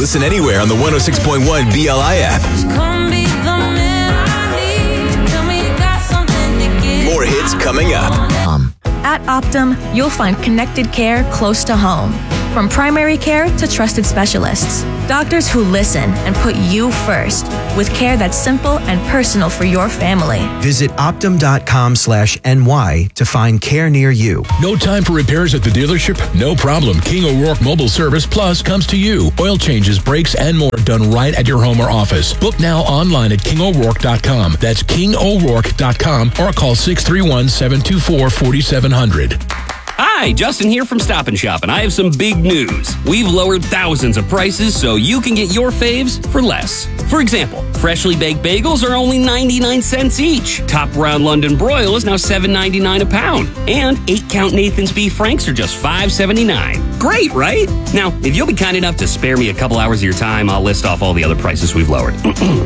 Listen anywhere on the 106.1 BLI app. More hits coming up. At Optum, you'll find connected care close to home. From primary care to trusted specialists. Doctors who listen and put you first with care that's simple and personal for your family. Visit Optum.com/NY to find care near you. No time for repairs at the dealership? No problem. King O'Rourke Mobile Service Plus comes to you. Oil changes, brakes, and more done right at your home or office. Book now online at KingO'Rourke.com. That's KingO'Rourke.com or call 631-724-4700. Hi, Justin here from Stop & Shop, and I have some big news. We've lowered thousands of prices so you can get your faves for less. For example, freshly baked bagels are only 99 cents each. Top Round London Broil is now $7.99 a pound. And 8-count Nathan's Beef Franks are just $5.79. Great, right? Now, if you'll be kind enough to spare me a couple hours of your time, I'll list off all the other prices we've lowered.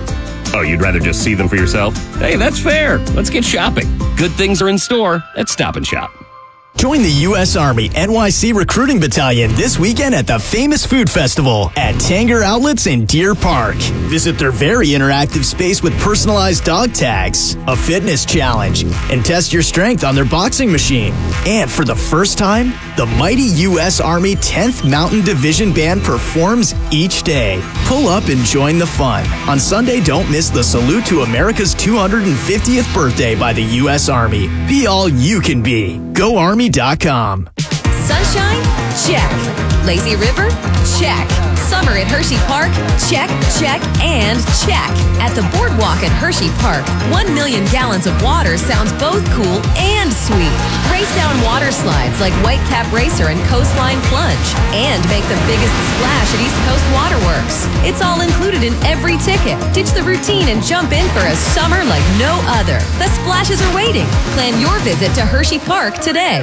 Oh, you'd rather just see them for yourself? Hey, that's fair. Let's get shopping. Good things are in store at Stop & Shop. Join the U.S. Army NYC Recruiting Battalion this weekend at the famous Food Festival at Tanger Outlets in Deer Park. Visit their very interactive space with personalized dog tags, a fitness challenge, and test your strength on their boxing machine. And for the first time, the mighty U.S. Army 10th Mountain Division Band performs each day. Pull up and join the fun. On Sunday, don't miss the Salute to America's 250th birthday by the U.S. Army. Be all you can be. GoArmy.com. Sunshine? Check. Lazy River? Check. Summer at Hershey Park? Check, check, and check. At the Boardwalk at Hershey Park, 1 million gallons of water sounds both cool and sweet. Race down water slides like Whitecap Racer and Coastline Plunge. And make the biggest splash at East Coast Waterworks. It's all included in every ticket. Ditch the routine and jump in for a summer like no other. The splashes are waiting. Plan your visit to Hershey Park today.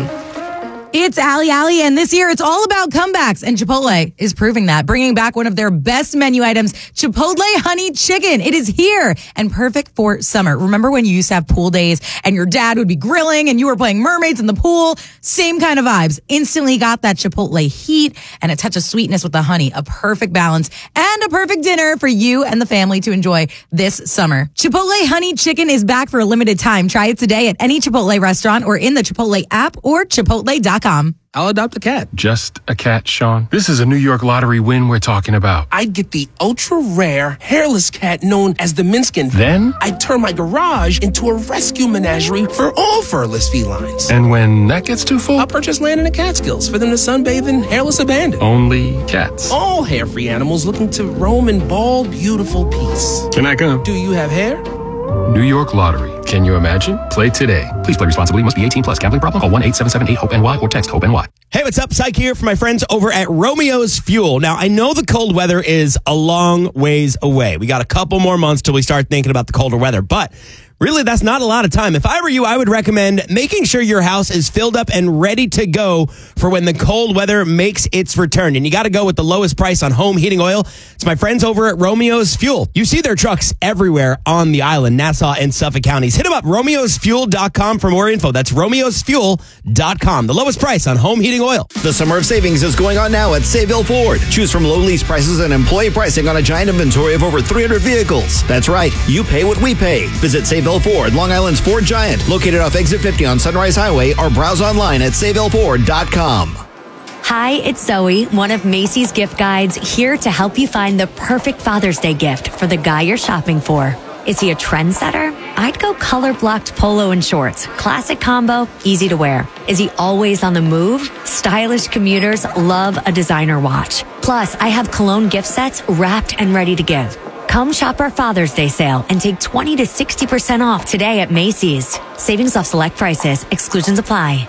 It's Ali, and this year it's all about comebacks, and Chipotle is proving that, bringing back one of their best menu items, Chipotle Honey Chicken. It is here and perfect for summer. Remember when you used to have pool days and your dad would be grilling and you were playing mermaids in the pool? Same kind of vibes. Instantly got that Chipotle heat and a touch of sweetness with the honey, a perfect balance and a perfect dinner for you and the family to enjoy this summer. Chipotle Honey Chicken is back for a limited time. Try it today at any Chipotle restaurant or in the Chipotle app or chipotle.com. I'll adopt a cat. Just a cat, Sean? This is a New York lottery win we're talking about. I'd get the ultra-rare, hairless cat known as the Minskin. Then? I'd turn my garage into a rescue menagerie for all furless felines. And when that gets too full? I'll purchase land in the Catskills for them to sunbathe in hairless abandon. Only cats. All hair-free animals looking to roam in bald, beautiful peace. Can I come? Do you have hair? New York Lottery. Can you imagine? Play today. Please play responsibly. Must be 18 plus. Gambling problem? Call 1-877-8-HOPE-NY or text HOPE-NY. Hey, what's up? Psych here for my friends over at Romeo's Fuel. Now, I know the cold weather is a long ways away. We got a couple more months till we start thinking about the colder weather, but really, that's not a lot of time. If I were you, I would recommend making sure your house is filled up and ready to go for when the cold weather makes its return. And you got to go with the lowest price on home heating oil. It's my friends over at Romeo's Fuel. You see their trucks everywhere on the island, Nassau and Suffolk counties. Hit them up, romeosfuel.com for more info. That's romeosfuel.com. The lowest price on home heating oil. The summer of savings is going on now at Sayville Ford. Choose from low lease prices and employee pricing on a giant inventory of over 300 vehicles. That's right. You pay what we pay. Visit Sayville Ford, Long Island's Ford Giant, located off Exit 50 on Sunrise Highway, or browse online at SayvilleFord.com. Hi, it's Zoe, one of Macy's gift guides, here to help you find the perfect Father's Day gift for the guy you're shopping for. Is he a trendsetter? I'd go color-blocked polo and shorts. Classic combo, easy to wear. Is he always on the move? Stylish commuters love a designer watch. Plus, I have cologne gift sets wrapped and ready to give. Come shop our Father's Day sale and take 20 to 60% off today at Macy's. Savings off select prices. Exclusions apply.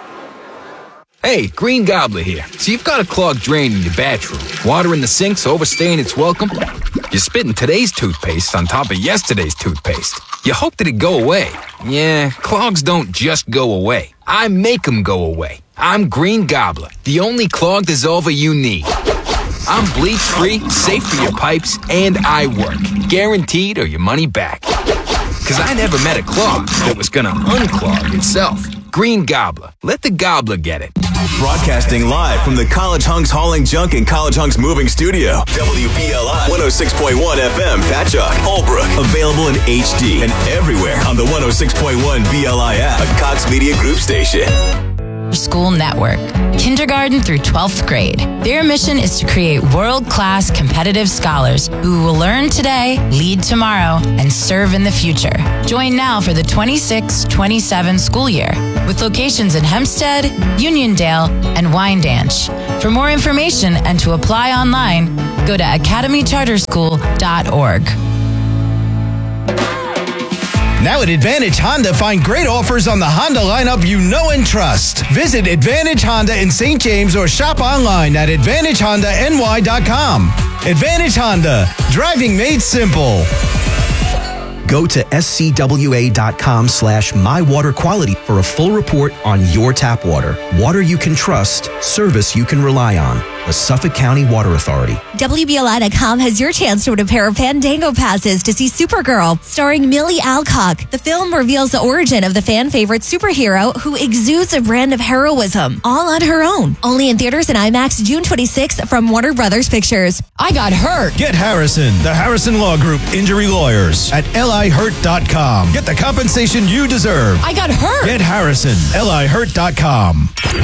Hey, Green Gobbler here. So you've got a clogged drain in your bathroom. Water in the sink's overstaying its welcome. You're spitting today's toothpaste on top of yesterday's toothpaste. You hope that it go away. Yeah, clogs don't just go away. I make them go away. I'm Green Gobbler, the only clog dissolver you need. I'm bleach-free, safe for your pipes, and I work. Guaranteed or your money back. Because I never met a clog that was going to unclog itself. Green Gobbler. Let the gobbler get it. Broadcasting live from the College Hunks Hauling Junk and College Hunks Moving Studio. WBLI 106.1 FM, Patchogue, Holbrook. Available in HD and everywhere on the 106.1 BLI app, a Cox Media Group station. School Network, kindergarten through 12th grade. Their mission is to create world-class competitive scholars who will learn today, lead tomorrow, and serve in the future. Join now for the 26-27 school year with locations in Hempstead, Uniondale, and Wyandanch. For more information and to apply online, go to academycharterschool.org. Now at Advantage Honda, find great offers on the Honda lineup you know and trust. Visit Advantage Honda in St. James or shop online at AdvantageHondaNY.com. Advantage Honda, driving made simple. Go to scwa.com/mywaterquality for a full report on your tap water. Water you can trust, service you can rely on. The Suffolk County Water Authority. WBLI.com has your chance to win a pair of Fandango passes to see Supergirl, starring Millie Alcock. The film reveals the origin of the fan favorite superhero who exudes a brand of heroism, all on her own. Only in theaters and IMAX June 26th from Warner Brothers Pictures. I got hurt. Get Harrison, the Harrison Law Group Injury Lawyers at LIHurt.com. Get the compensation you deserve. I got hurt. Get Harrison, LIHurt.com.